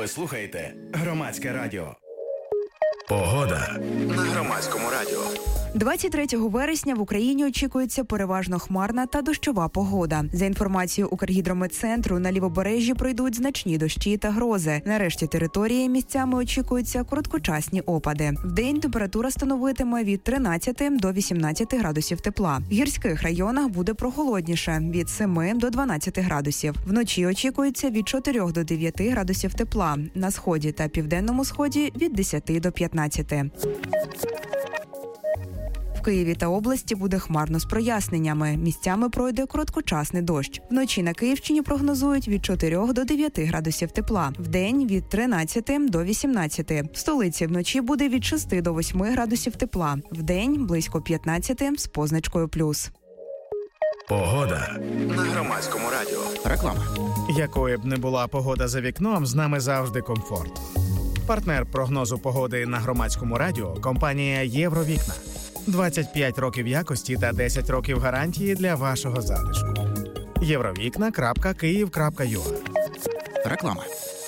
Ви слухаєте Громадське радіо. Погода на Громадському радіо. 23 вересня в Україні очікується переважно хмарна та дощова погода. За інформацією Укргідрометцентру, на лівобережжі пройдуть значні дощі та грози. На решті території місцями очікуються короткочасні опади. Вдень температура становитиме від 13 до 18 градусів тепла. В гірських районах буде прохолодніше – від 7 до 12 градусів. Вночі очікується від 4 до 9 градусів тепла. На сході та південному сході – від 10 до 15. В Києві та області буде хмарно з проясненнями. Місцями пройде короткочасний дощ. Вночі на Київщині прогнозують від 4 до 9 градусів тепла. Вдень – від 13 до 18. В столиці вночі буде від 6 до 8 градусів тепла. Вдень – близько 15 з позначкою плюс. Погода на Громадському радіо. Реклама. Якою б не була погода за вікном, з нами завжди комфорт. Партнер прогнозу погоди на Громадському радіо – компанія «Євровікна». 25 років якості та 10 років гарантії для вашого затишку. Євровікна.Київ.ua. Реклама.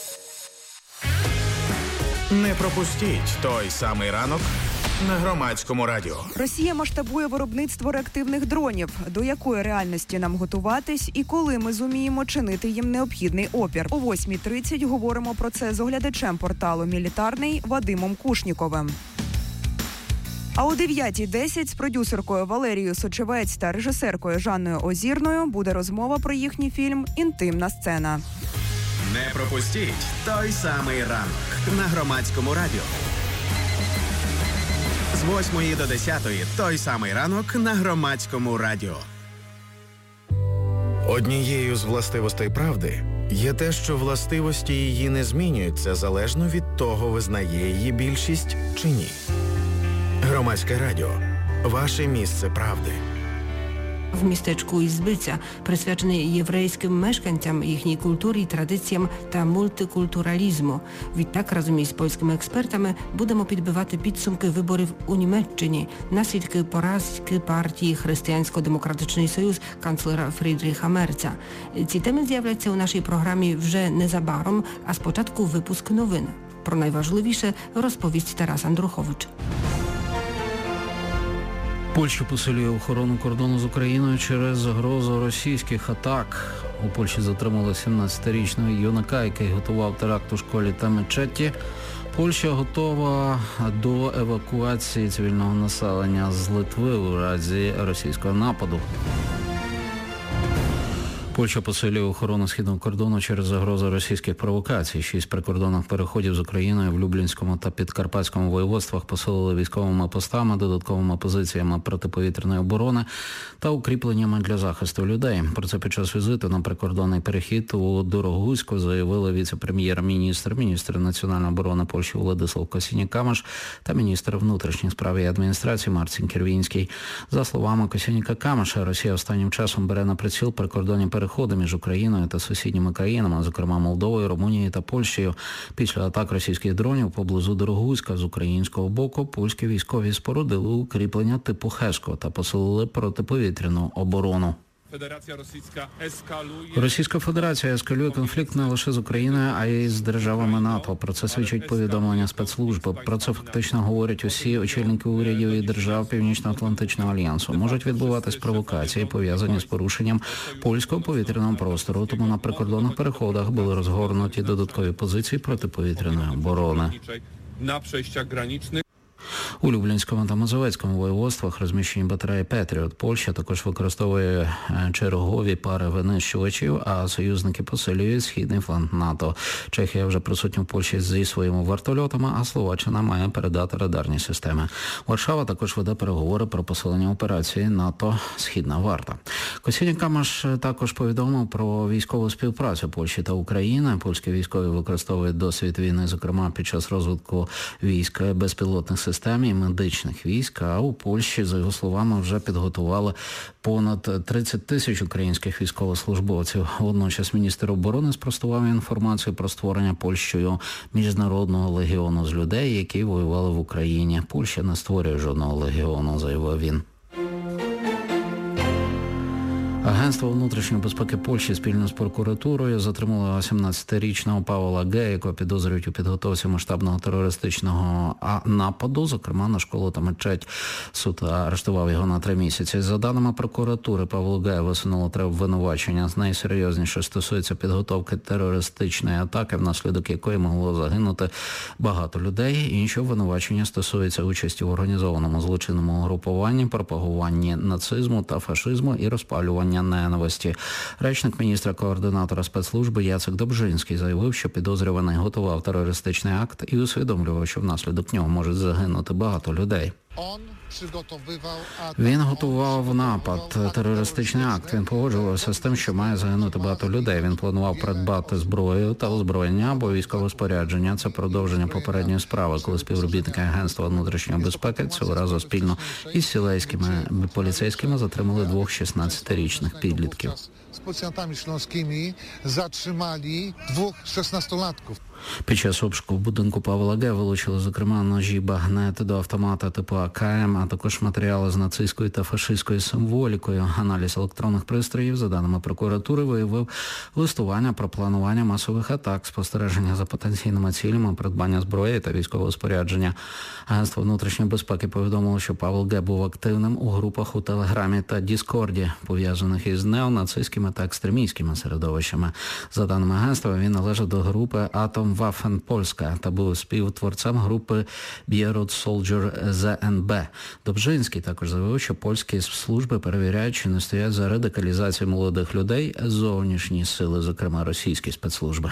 Не пропустіть той самий ранок на Громадському радіо. Росія масштабує виробництво реактивних дронів. До якої реальності нам готуватись і коли ми зуміємо чинити їм необхідний опір? О 8:30 говоримо про це з оглядачем порталу «Мілітарний» Вадимом Кушніковим. А о 9:10 з продюсеркою Валерією Сочевець та режисеркою Жанною Озірною буде розмова про їхній фільм «Інтимна сцена». Не пропустіть той самий ранок на Громадському радіо. З 8 до 10 той самий ранок на Громадському радіо. Однією з властивостей правди є те, що властивості її не змінюються залежно від того, визнає її більшість чи ні. Громадське радіо. Ваше місце правди. В містечку Ізбиця, присвячений єврейським мешканцям, їхній культурі, традиціям та мультикультуралізму. Відтак, разом із польськими експертами, будемо підбивати підсумки виборів у Німеччині, наслідки поразки партії Християнсько-демократичний союз канцлера Фрідріха Мерца. Ці теми з'являться у нашій програмі вже незабаром, а спочатку випуск новин. Про найважливіше розповість Тарас Андрухович. Польща посилює охорону кордону з Україною через загрозу російських атак. У Польщі затримали 17-річного юнака, який готував теракт у школі та мечеті. Польща готова до евакуації цивільного населення з Литви у разі російського нападу. Польща посилює охорону східного кордону через загрозу російських провокацій. 6 прикордонних переходів з Україною в Люблінському та Підкарпатському воєводствах посилили військовими постами, додатковими позиціями протиповітряної оборони та укріпленнями для захисту людей. Про це під час візиту на прикордонний перехід у Дорогуську заявили віце-прем'єр-міністр, міністр національної оборони Польщі Владислав Косініка-Камиш та міністр внутрішніх справ і адміністрації Марцін Кірвінський. За словами Косініка-Камиша, Росія останнім часом бере на приціл прикордонні переходи між Україною та сусідніми країнами, зокрема Молдовою, Румунією та Польщею. Після атак російських дронів поблизу Дорогуська з українського боку польські військові спорудили укріплення типу Хешко та посилили протиповітряну оборону. Російська Федерація ескалює конфлікт не лише з Україною, а й з державами НАТО. Про це свідчить повідомлення спецслужби. Про це фактично говорять усі очільники урядів і держав Північно-Атлантичного альянсу. Можуть відбуватись провокації, пов'язані з порушенням польського повітряного простору, тому на прикордонних переходах були розгорнуті додаткові позиції протиповітряної оборони. На przejściach granicznych. У Люблінському та Мазовецькому воєводствах розміщені батареї «Петріот». Польща також використовує чергові пари винищувачів, а союзники посилюють східний фланг НАТО. Чехія вже присутня в Польщі зі своїми вертольотами, а Словаччина має передати радарні системи. Варшава також веде переговори про посилення операції НАТО «Східна варта». Косініка-Камиш також повідомив про військову співпрацю Польщі та України. Польські військові використовують досвід війни, зокрема під час розвитку військ безпілотних систем і медичних військ, а у Польщі, за його словами, вже підготували понад 30 тисяч українських військовослужбовців. Водночас міністр оборони спростував інформацію про створення Польщею міжнародного легіону з людей, які воювали в Україні. Польща не створює жодного легіону, заявив він. Агент Агентство внутрішньої безпеки Польщі спільно з прокуратурою затримало 18-річного Павла Г., якого підозрюють у підготовці масштабного терористичного нападу, зокрема на школу та мечеть. Суд арештував його на 3 місяці. За даними прокуратури, Павлу Г. висунуло 3 обвинувачення. Найсерйозніше стосується підготовки терористичної атаки, внаслідок якої могло загинути багато людей. Інші обвинувачення стосуються участі в організованому злочинному угрупуванні, пропагуванні нацизму та фашизму і розпалювання ненависті. Речник міністра координатора спецслужби Яцек Добжинський заявив, що підозрюваний готував терористичний акт і усвідомлював, що внаслідок нього можуть загинути багато людей. Він готував напад, терористичний акт. Він погоджувався з тим, що має загинути багато людей. Він планував придбати зброю та озброєння або військове спорядження. Це продовження попередньої справи, коли співробітники Агентства внутрішньої безпеки цього разу спільно із сілейськими поліцейськими затримали 2 16-річних підлітків. З поліціянтами шлонськими затримали 2 16-латків. Під час обшуку в будинку Павла Г. вилучили, зокрема, ножі, багнети до автомата типу АКМ, а також матеріали з нацистською та фашистською символікою. Аналіз електронних пристроїв, за даними прокуратури, виявив листування про планування масових атак, спостереження за потенційними цілями, придбання зброї та військового спорядження. Агентство внутрішньої безпеки повідомило, що Павел Г. був активним у групах у Телеграмі та Діскорді, пов'язаних із неонацистськими та екстремістськими середовищами. За даними агентства, він належав до групи «Атом Waffen Польська» та був співтворцем групи Bierut Soldier ZNB. Добжинський також заявив, що польські служби перевіряють, чи не стоять за радикалізацією молодих людей зовнішні сили, зокрема російські спецслужби.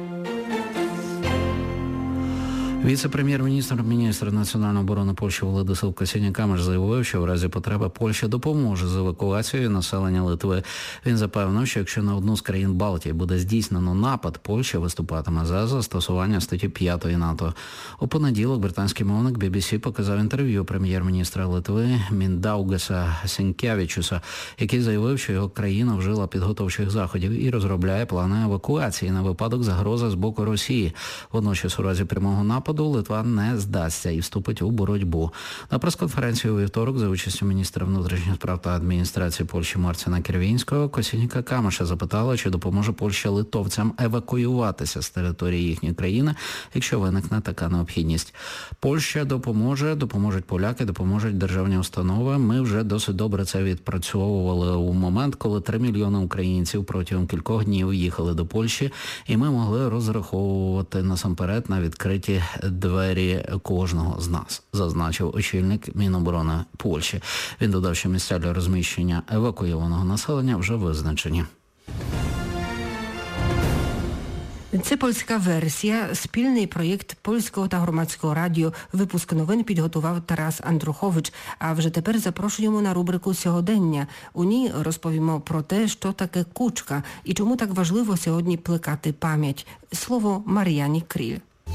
Віце-прем'єр-міністр національної оборони Польщі Владислав Косіняк-Камиш заявив, що в разі потреби Польща допоможе з евакуацією населення Литви. Він запевнив, що якщо на одну з країн Балтії буде здійснено напад, Польща виступатиме за застосування статті 5 НАТО. У понеділок британський мовник BBC показав інтерв'ю прем'єр-міністра Литви Міндаугаса Сінкевічуса, який заявив, що його країна вжила підготовчих заходів і розробляє плани евакуації на випадок загрози з боку Росії. Водночас у разі прямого нападу Литва не здасться і вступить у боротьбу. На прес-конференції у вівторок за участю міністра внутрішніх справ та адміністрації Польщі Марціна Кірвінського Косіняка-Камиша запитала, чи допоможе Польща литовцям евакуюватися з території їхньої країни, якщо виникне така необхідність. Польща допоможуть поляки, допоможуть державні установи. Ми вже досить добре це відпрацьовували у момент, коли 3 мільйони українців протягом кількох днів їхали до Польщі, і ми могли розраховувати насамперед на відкриті двері кожного з нас, зазначив очільник Міноборони Польщі. Він додав, що місця для розміщення евакуйованого населення вже визначені. Це польська версія. Спільний проєкт Польського та Громадського радіо. Випуск новин підготував Тарас Андрухович. А вже тепер запрошуємо на рубрику «Сьогодення». У ній розповімо про те, що таке кучка і чому так важливо сьогодні плекати пам'ять. Слово Мар'яні Кріль.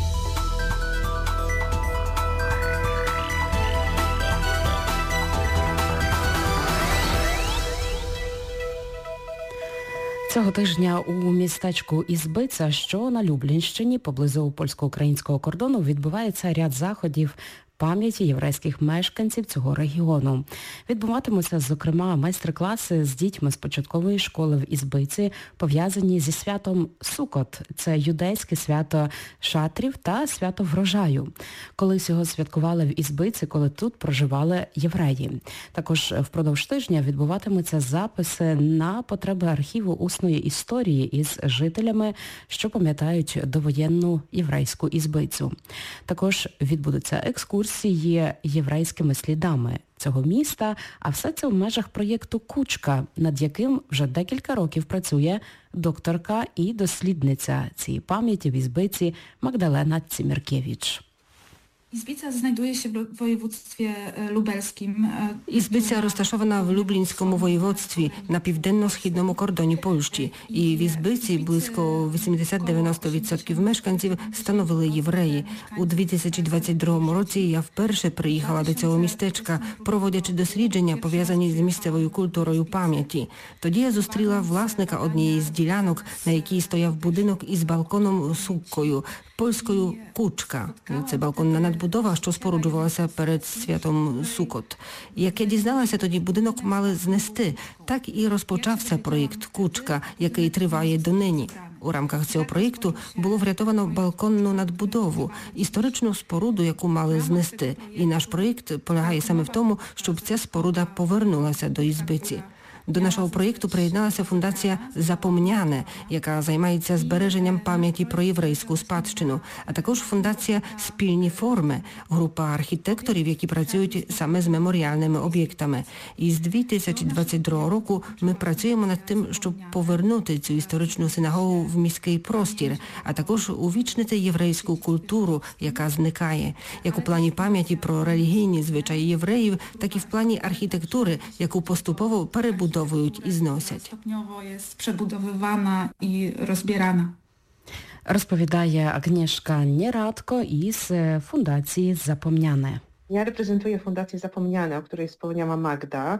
Цього тижня у містечку Ізбиця, що на Люблінщині, поблизу польсько-українського кордону, відбувається ряд заходів пам'яті єврейських мешканців цього регіону. Відбуватимуться, зокрема, майстер-класи з дітьми з початкової школи в Ізбиці, пов'язані зі святом Сукот. Це юдейське свято шатрів та свято врожаю. Колись його святкували в Ізбиці, коли тут проживали євреї. Також впродовж тижня відбуватимуться записи на потреби архіву усної історії із жителями, що пам'ятають довоєнну єврейську Ізбицю. Також відбудуться екскурсії єврейськими слідами цього міста, а все це в межах проєкту «Кучка», над яким вже декілька років працює докторка і дослідниця цієї пам'яті в Ізбиці Магдалена Цімеркевич. Ізбиця znajduje się w województwie lubelskim. Ізбиця розташована в Люблінському воєводстві на південно-східному кордоні Польщі. І в Ізбиці близько 80-90% мешканців становили євреї. У 2022 році я вперше приїхала до цього містечка, проводячи дослідження, пов'язані з місцевою культурою пам'яті. Тоді я зустріла власника однієї з ділянок, на якій стояв будинок із балконом-суккою, польською «Кучка». Це балкон на надбудові надбудова, що споруджувалася перед святом Сукот. Як я дізналася, тоді будинок мали знести. Так і розпочався проєкт «Кучка», який триває донині. У рамках цього проєкту було врятовано балконну надбудову, історичну споруду, яку мали знести. І наш проєкт полягає саме в тому, щоб ця споруда повернулася до Ізбиці. До нашого проєкту приєдналася фундація «Запомняне», яка займається збереженням пам'яті про єврейську спадщину, а також фундація «Спільні форми», група архітекторів, які працюють саме з меморіальними об'єктами. І з 2022 року ми працюємо над тим, щоб повернути цю історичну синагогу в міський простір, а також увічнити єврейську культуру, яка зникає, як у плані пам'яті про релігійні звичаї євреїв, так і в плані архітектури, яку поступово перебудовують і зносять. Stopniowo jest przebudowywana i rozbierana. Розповідає Агнєшка Nieradko із фундації «Запомняне». Ja reprezentuję Fundację Zapomniane, o której wspomniała Magda.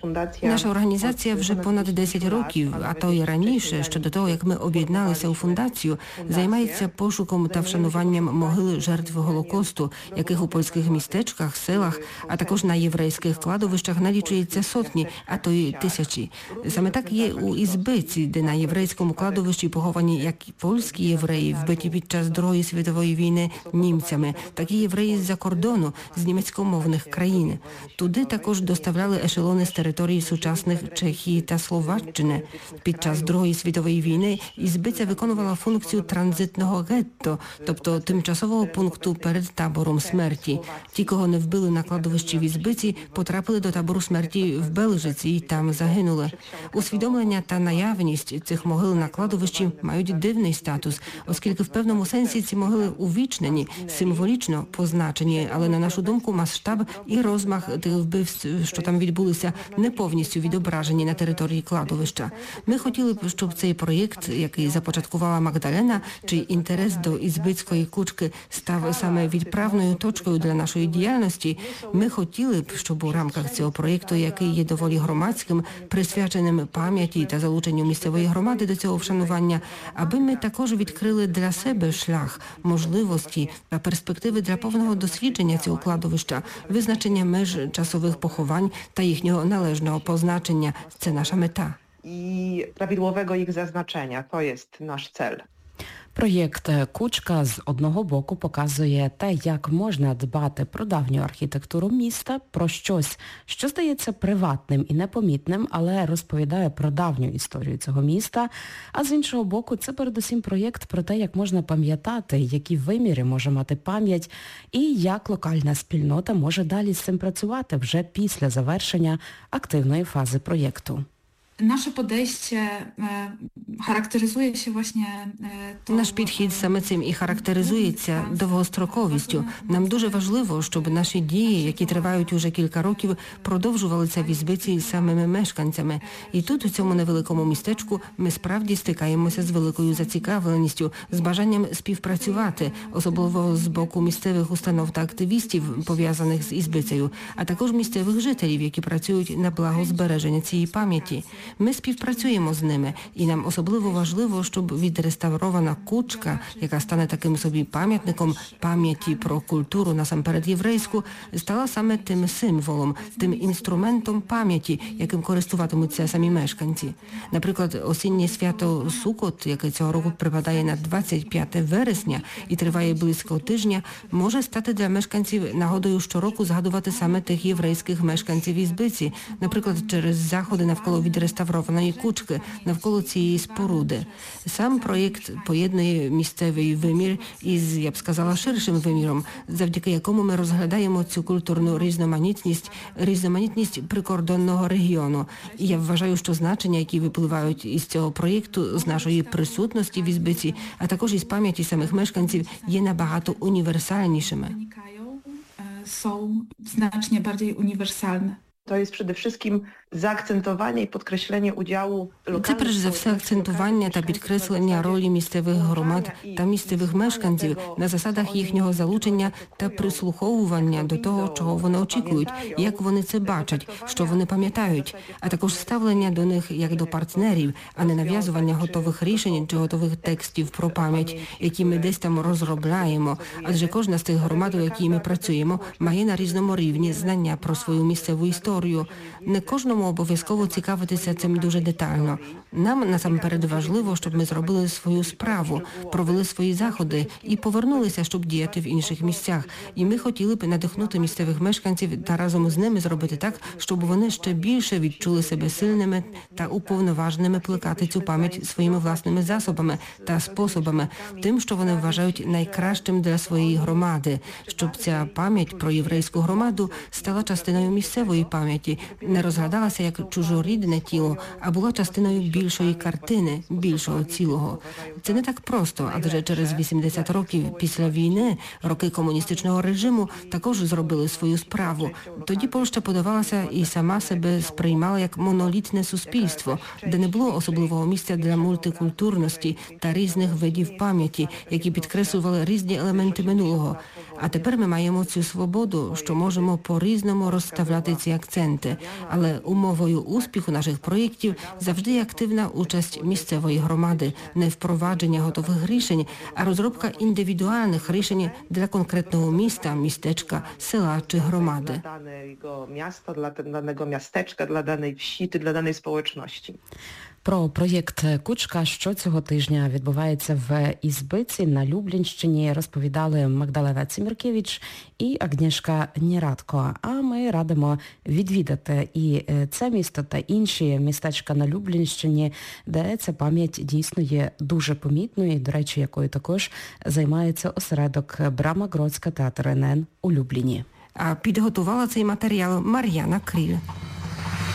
Наша організація вже понад 10 років, а то й раніше, ще до того, як ми об'єдналися у фундацію, займається пошуком та вшануванням могил жертв Голокосту, яких у польських містечках, селах, а також на єврейських кладовищах налічується сотні, а то й тисячі. Саме так є у Ізбиці, де на єврейському кладовищі поховані як і польські євреї, вбиті під час Другої світової війни німцями, так і євреї з-за кордону, з німецькомовних країн. Туди також доставляли ешелони з території сучасних Чехії та Словаччини. Під час Другої світової війни Ізбиця виконувала функцію транзитного гетто, тобто тимчасового пункту перед табором смерті. Ті, кого не вбили на кладовищі в Ізбиці, потрапили до табору смерті в Белжиці і там загинули. Усвідомлення та наявність цих могил на кладовищі мають дивний статус, оскільки в певному сенсі ці могили увічнені, символічно позначені, але на нашу думку масштаб і розмах тих вбивств, що там відбулися, не повністю відображені на території кладовища. Ми хотіли б, щоб цей проєкт, який започаткувала Магдалена, чий інтерес до Ізбицької кучки став саме відправною точкою для нашої діяльності, ми хотіли б, щоб у рамках цього проєкту, який є доволі громадським, присвяченим пам'яті та залученню місцевої громади до цього вшанування, аби ми також відкрили для себе шлях, можливості та перспективи для повного дослідження цього кладовища, визначення меж часових поховань та їхнього належного позначення. Це наша мета. I prawidłowego ich zaznaczenia. To jest nasz cel. Проєкт «Кучка» з одного боку показує те, як можна дбати про давню архітектуру міста, про щось, що здається приватним і непомітним, але розповідає про давню історію цього міста. А з іншого боку, це передусім проєкт про те, як можна пам'ятати, які виміри може мати пам'ять і як локальна спільнота може далі з цим працювати вже після завершення активної фази проєкту. Nasze podejście charakteryzuje się właśnie... Наш підхід саме цим і характеризується довгостроковістю. Нам дуже важливо, щоб наші дії, які тривають уже кілька років, продовжувалися в Ізбиці самими мешканцями. І тут, у цьому невеликому містечку, ми справді стикаємося з великою зацікавленістю, з бажанням співпрацювати, особливо з боку місцевих установ та активістів, пов'язаних з Ізбицею, а також місцевих жителів, які працюють на благо збереження цієї пам'яті. Ми співпрацюємо з ними, і нам особливо важливо, щоб відреставрована кучка, яка стане таким собі пам'ятником пам'яті про культуру, насамперед єврейську, стала саме тим символом, тим інструментом пам'яті, яким користуватимуться самі мешканці. Наприклад, осіннє свято Сукот, яке цього року припадає на 25 вересня і триває близько тижня, може стати для мешканців нагодою щороку згадувати саме тих єврейських мешканців Ізбиці, наприклад, через заходи навколо відреставрованої кучки, навколо цієї споруди. Сам проєкт поєднує місцевий вимір із, я б сказала, ширшим виміром, завдяки якому ми розглядаємо цю культурну різноманітність прикордонного регіону. І я вважаю, що значення, які випливають із цього проєкту, з нашої присутності в Ізбиці, а також із пам'яті самих мешканців, є набагато універсальнішими. Są znacznie bardziej uniwersalne. To jest przede wszystkim zaakcentowanie i podkreślenie udziału Це перш за все акцентування та підкреслення ролі місцевих громад та місцевих мешканців на засадах їхнього залучення та прислуховування до того, чого вони очікують, як вони це бачать, що вони пам'ятають, а також ставлення до них як до партнерів, а не нав'язування готових рішень чи готових текстів про пам'ять, які ми десь там розробляємо. Адже кожна з тих громад, у якій ми працюємо, має на різному рівні знання про свою місцеву історію. Не кожному обов'язково цікавитися цим дуже детально. Нам насамперед важливо, щоб ми зробили свою справу, провели свої заходи і повернулися, щоб діяти в інших місцях. І ми хотіли б надихнути місцевих мешканців та разом з ними зробити так, щоб вони ще більше відчули себе сильними та уповноваженими плекати цю пам'ять своїми власними засобами та способами, тим, що вони вважають найкращим для своєї громади, щоб ця пам'ять про єврейську громаду стала частиною місцевої пам'яті, не розглядалася як чужорідне тіло, а була частиною більшої картини, більшого цілого. Це не так просто, адже через 80 років після війни роки комуністичного режиму також зробили свою справу. Тоді Польща подавалася і сама себе сприймала як монолітне суспільство, де не було особливого місця для мультикультурності та різних видів пам'яті, які підкреслювали різні елементи минулого. А тепер ми маємо цю свободу, що можемо по-різному розставляти ці акценти. Але умовою успіху наших проєктів завжди є активна участь місцевої громади, не впровадження готових рішень, а розробка індивідуальних рішень для конкретного міста, містечка, села чи громади. Dla danego miasta, dla danego miasteczka, dla danej wsi, czy dla danej społeczności. Про проєкт «Кучка», що цього тижня відбувається в Ізбиці на Люблінщині, розповідали Магдалена Циміркевич і Агнєшка Нірадко. А ми радимо відвідати і це місто та інші містечка на Люблінщині, де ця пам'ять дійсно є дуже помітною, і, до речі, якою також займається осередок Брама Гродська театр НН у Любліні. А підготувала цей матеріал Мар'яна Кріль.